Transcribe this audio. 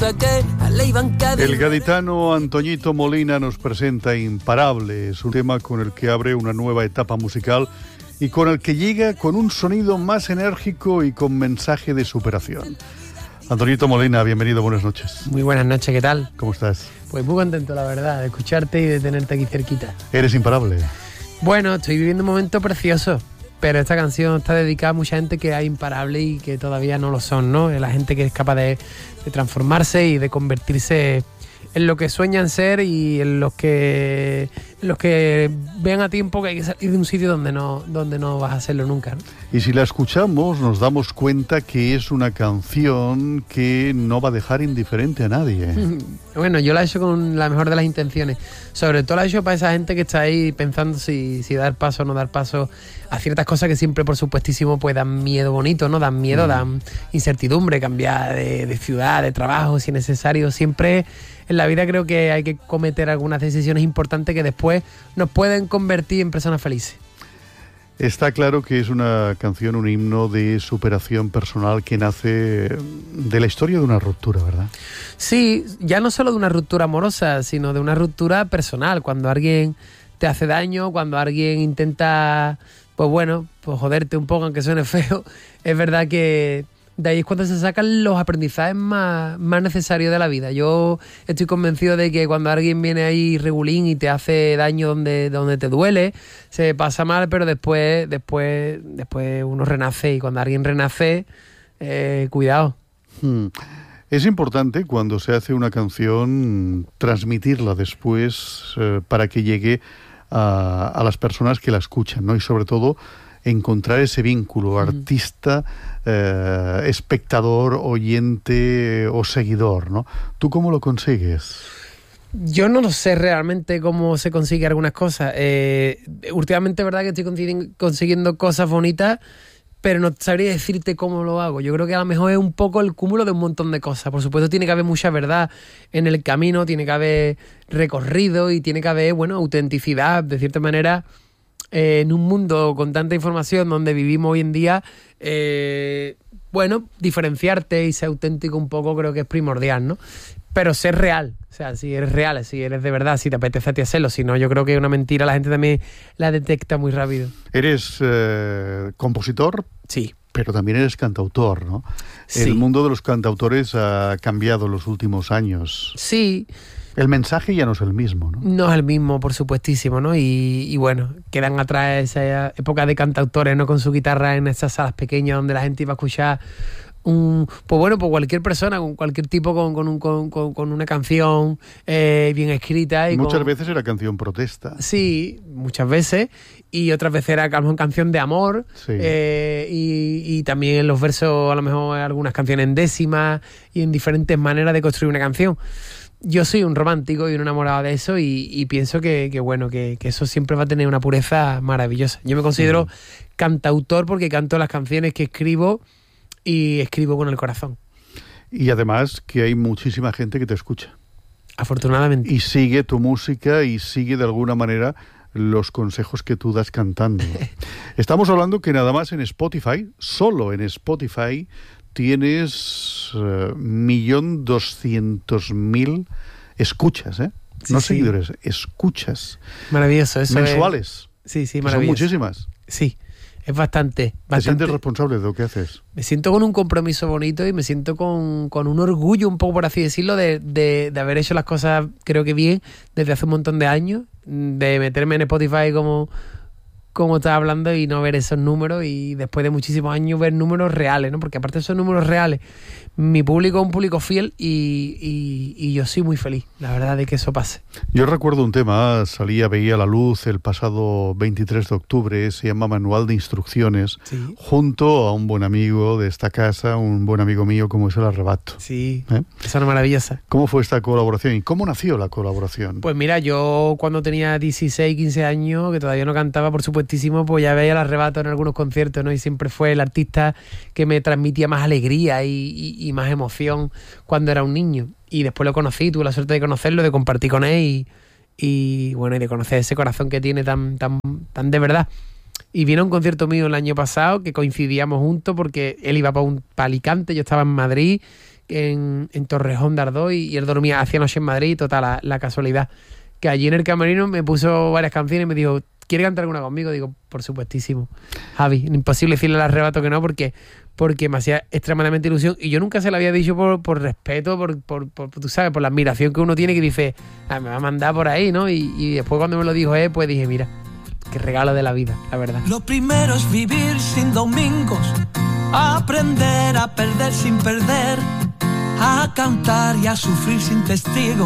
El gaditano Antoñito Molina nos presenta Imparable. Es un tema con el que abre una nueva etapa musical y con el que llega con un sonido más enérgico y con mensaje de superación. Antoñito Molina, bienvenido, buenas noches. Muy buenas noches, ¿qué tal? ¿Cómo estás? Pues muy contento, la verdad, de escucharte y de tenerte aquí cerquita. ¿Eres imparable? Bueno, estoy viviendo un momento precioso, pero esta canción está dedicada a mucha gente que es imparable y que todavía no lo son, ¿no? La gente que es capaz de transformarse y de convertirse en lo que sueñan ser y en los que vean a tiempo que hay que salir de un sitio donde no vas a hacerlo nunca, ¿no? Y si la escuchamos nos damos cuenta que es una canción que no va a dejar indiferente a nadie. Bueno, yo la he hecho con la mejor de las intenciones. Sobre todo la he hecho para esa gente que está ahí pensando si dar paso o no dar paso a ciertas cosas que siempre, por supuestísimo, pues dan miedo bonito, ¿no? Dan miedo, dan incertidumbre, cambiar de ciudad, de trabajo, si es necesario. Siempre en la vida creo que hay que cometer algunas decisiones importantes que después nos pueden convertir en personas felices. Está claro que es una canción, un himno de superación personal que nace de la historia de una ruptura, ¿verdad? Sí, ya no solo de una ruptura amorosa, sino de una ruptura personal. Cuando alguien te hace daño, cuando alguien intenta, pues joderte un poco, aunque suene feo, es verdad que de ahí es cuando se sacan los aprendizajes más necesarios de la vida. Yo estoy convencido de que cuando alguien viene ahí regulín y te hace daño donde te duele, se pasa mal, pero después uno renace, y cuando alguien renace, cuidado. Es importante cuando se hace una canción transmitirla después para que llegue a las personas que la escuchan, ¿no? Y sobre todo encontrar ese vínculo artista, espectador, oyente o seguidor, ¿no? ¿Tú cómo lo consigues? Yo no lo sé realmente cómo se consigue algunas cosas. Últimamente es verdad que estoy consiguiendo cosas bonitas, pero no sabría decirte cómo lo hago. Yo creo que a lo mejor es un poco el cúmulo de un montón de cosas. Por supuesto tiene que haber mucha verdad en el camino, tiene que haber recorrido y tiene que haber, autenticidad, de cierta manera. En un mundo con tanta información donde vivimos hoy en día, diferenciarte y ser auténtico un poco creo que es primordial, ¿no? Pero ser real, o sea, si eres real, si eres de verdad, si te apetece a ti hacerlo, si no, yo creo que una mentira la gente también la detecta muy rápido. ¿Eres compositor? Sí. Pero también eres cantautor, ¿no? Sí. El mundo de los cantautores ha cambiado en los últimos años. Sí. El mensaje ya no es el mismo, ¿no? No es el mismo, por supuestísimo, ¿no? Y quedan atrás esa época de cantautores, ¿no? Con su guitarra en esas salas pequeñas donde la gente iba a escuchar cualquier persona, con cualquier tipo, con una canción bien escrita. Y muchas veces era canción protesta. Sí, muchas veces. Y otras veces era a lo mejor canción de amor. Sí. Y también en los versos a lo mejor algunas canciones en décimas y en diferentes maneras de construir una canción. Yo soy un romántico y un enamorado de eso y pienso que eso siempre va a tener una pureza maravillosa. Yo me considero cantautor porque canto las canciones que escribo y escribo con el corazón. Y además que hay muchísima gente que te escucha. Afortunadamente. Y sigue tu música y sigue de alguna manera los consejos que tú das cantando. Estamos hablando que nada más en Spotify, solo en Spotify, tienes 1.200.000 escuchas, ¿eh? Sí, no sí. Seguidores, escuchas. Maravilloso. Eso mensuales. Sí, maravilloso. Son muchísimas. Sí, es bastante. ¿Te sientes responsable de lo que haces? Me siento con un compromiso bonito y me siento con un orgullo, un poco por así decirlo, de haber hecho las cosas, creo que bien, desde hace un montón de años, de meterme en Spotify como estaba hablando y no ver esos números, y después de muchísimos años ver números reales, ¿no? Porque aparte de esos números reales, mi público es un público fiel y yo soy muy feliz, la verdad, de que eso pase. Yo recuerdo un tema, veía la luz el pasado 23 de octubre, se llama Manual de Instrucciones, Sí. junto a un buen amigo de esta casa, un buen amigo mío como es El Arrebato. Sí, esa es maravillosa. ¿Cómo fue esta colaboración y cómo nació la colaboración? Pues mira, yo cuando tenía 16, 15 años, que todavía no cantaba, por supuestísimo, pues ya veía El Arrebato en algunos conciertos, ¿no? Y siempre fue el artista que me transmitía más alegría y más emoción cuando era un niño. Y después lo conocí, tuve la suerte de conocerlo, de compartir con él y de conocer ese corazón que tiene tan de verdad. Y vino a un concierto mío el año pasado que coincidíamos juntos porque él iba para Alicante, yo estaba en Madrid, en Torrejón de Ardoz y él dormía, hacía noche en Madrid, total, la casualidad. Que allí en el camerino me puso varias canciones y me dijo, ¿quiere cantar alguna conmigo? Digo, por supuestísimo. Javi, imposible decirle al arrebato que no, porque me hacía extremadamente ilusión. Y yo nunca se lo había dicho por respeto, tú sabes, por la admiración que uno tiene, que dice, me va a mandar por ahí, ¿no? Y después cuando me lo dijo pues dije, mira, qué regalo de la vida, la verdad. Lo primero es vivir sin domingos, aprender a perder sin perder, a cantar y a sufrir sin testigos.